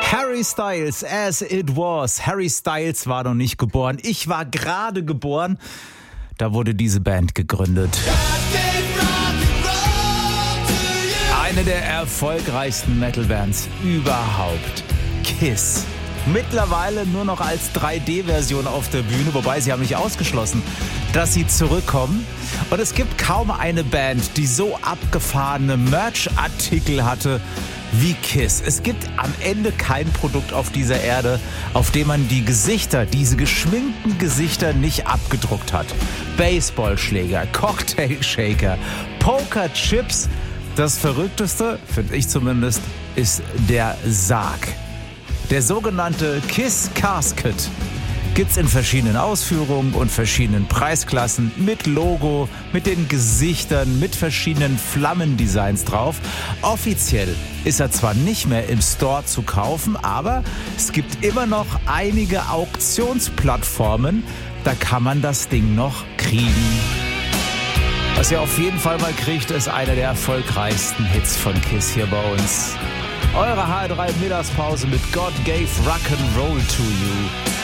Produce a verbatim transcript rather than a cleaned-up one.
Harry Styles, As It Was. Harry Styles war noch nicht geboren. Ich war gerade geboren. Da wurde diese Band gegründet. Eine der erfolgreichsten Metal-Bands überhaupt. Kiss. Mittlerweile nur noch als drei D-Version auf der Bühne, wobei sie haben nicht ausgeschlossen, dass sie zurückkommen. Und es gibt kaum eine Band, die so abgefahrene Merch-Artikel hatte wie Kiss. Es gibt am Ende kein Produkt auf dieser Erde, auf dem man die Gesichter, diese geschminkten Gesichter nicht abgedruckt hat. Baseballschläger, Cocktailshaker, Pokerchips. Das Verrückteste, finde ich zumindest, ist der Sarg. Der sogenannte Kiss Casket gibt's in verschiedenen Ausführungen und verschiedenen Preisklassen mit Logo, mit den Gesichtern, mit verschiedenen Flammendesigns drauf. Offiziell ist er zwar nicht mehr im Store zu kaufen, aber es gibt immer noch einige Auktionsplattformen, da kann man das Ding noch kriegen. Was ihr auf jeden Fall mal kriegt, ist einer der erfolgreichsten Hits von Kiss hier bei uns. Eure H drei Mittagspause mit God Gave Rock'n'Roll to You.